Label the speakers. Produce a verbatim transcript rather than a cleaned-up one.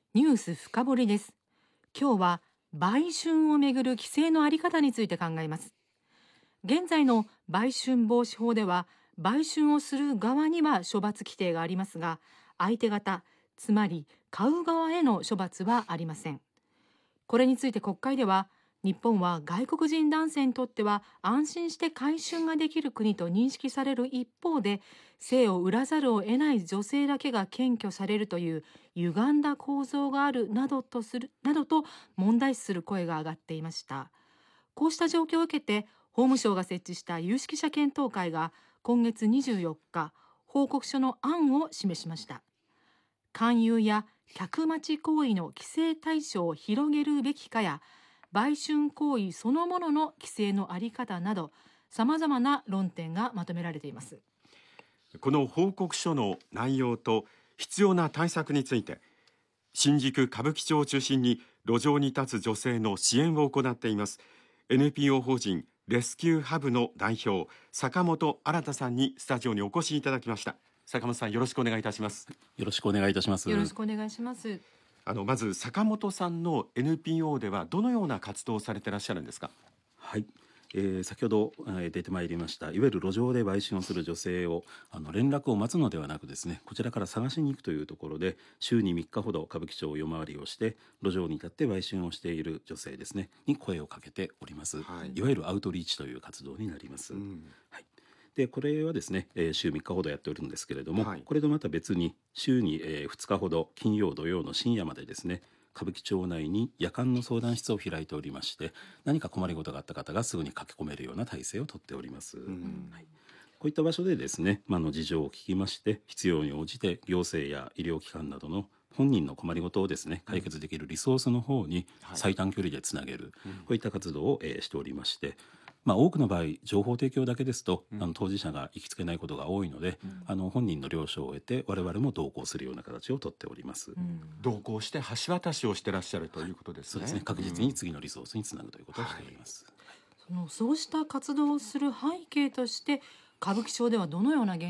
Speaker 1: ニュース深掘りです。今日は売春をめぐる規制のあり方について考えます。現在の売春防止法では、売春をする側には処罰規定がありますが、相手方、つまり買う側への処罰はありません。これについて国会では、日本は外国人男性にとっては安心して買春ができる国と認識される一方で、性を売らざるを得ない女性だけが検挙されるという歪んだ構造があるなどとするなどと問題視する声が上がっていました。こうした状況を受けて、法務省が設置した有識者検討会が今月にじゅうよっか、報告書の案を示しました。勧誘や客待ち行為の規制対象を広げるべきかや、売春行為そのものの規制のあり方など、さまざまな論点がまとめられています。
Speaker 2: この報告書の内容と必要な対策について、新宿歌舞伎町を中心に路上に立つ女性の支援を行っています エヌピーオー 法人レスキューハブの代表、坂本新さんにスタジオにお越しいただきました。坂本さん、よろしくお願いいたします。
Speaker 3: よろしくお願いいたします。
Speaker 1: よろしくお願いします。
Speaker 2: あのまず坂本さんの エヌピーオー ではどのような活動をされていらっしゃるんですか？
Speaker 3: はい、えー、先ほど、えー、出てまいりましたいわゆる路上で売春をする女性をあの連絡を待つのではなくですね、こちらから探しに行くというところで、週にみっかほど歌舞伎町を夜回りをして路上に立って売春をしている女性ですねに声をかけております、はい、いわゆるアウトリーチという活動になります、うんはい、でこれはですね、えー、週みっかほどやっておるんですけれども、はい、これとまた別に週に、えー、ふつかほど金曜土曜の深夜までですね、歌舞伎町内に夜間の相談室を開いておりまして、何か困りごとがあった方がすぐに駆け込めるような体制をとっております、うんはい、こういった場所でですね、まあ、の事情を聞きまして、必要に応じて行政や医療機関などの本人の困りごとをですね解決できるリソースの方に最短距離でつなげる、はい、こういった活動を、えー、しておりまして、まあ、多くの場合情報提供だけですと、うん、あの当事者が行きつけないことが多いので、うん、あの本人の了承を得て我々も同行するような形をとっております、うん、
Speaker 2: 同行して橋渡しをしてらっしゃるということですね、
Speaker 3: はい、そうですね、確実に次のリソースにつなぐということをしております、
Speaker 1: はい、そのそうした活動をする背景として歌舞伎町ではどのような現